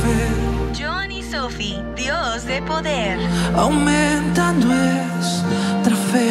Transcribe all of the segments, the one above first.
John y Sophie, Dios de poder. Aumenta nuestra fe.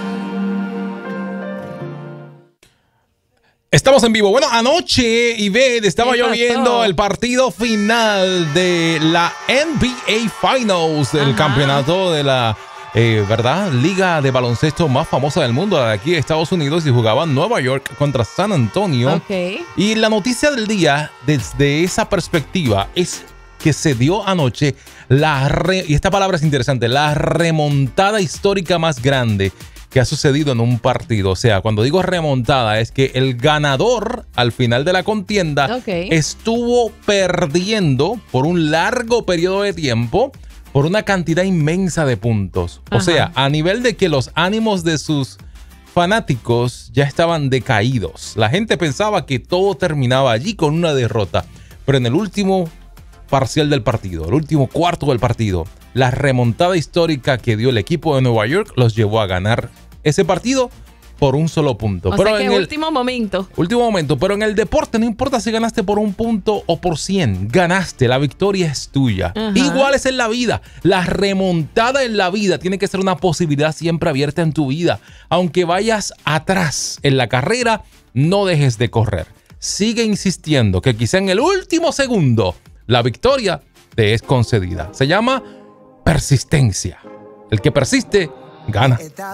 Estamos en vivo. Bueno, anoche, Ivette, estaba yo viendo el partido final de la NBA Finals, del campeonato de la ¿verdad? Liga de baloncesto más famosa del mundo, de aquí de Estados Unidos, y jugaban Nueva York contra San Antonio. Y la noticia del día, desde esa perspectiva, es que se dio anoche y esta palabra es interesante, la remontada histórica más grande que ha sucedido en un partido. O sea, cuando digo remontada, es que el ganador al final de la contienda estuvo perdiendo por un largo periodo de tiempo por una cantidad inmensa de puntos. O sea, a nivel de que los ánimos de sus fanáticos ya estaban decaídos. La gente pensaba que todo terminaba allí con una derrota. Pero en el último parcial del partido, el último cuarto del partido, la remontada histórica que dio el equipo de Nueva York los llevó a ganar ese partido por un solo punto. O sea que último momento. Último momento. Pero en el deporte no importa si ganaste por un punto o por 100. Ganaste. La victoria es tuya. Igual es en la vida. La remontada en la vida tiene que ser una posibilidad siempre abierta en tu vida. Aunque vayas atrás en la carrera, no dejes de correr. Sigue insistiendo que quizá en el último segundo la victoria te es concedida. Se llama persistencia. El que persiste, gana.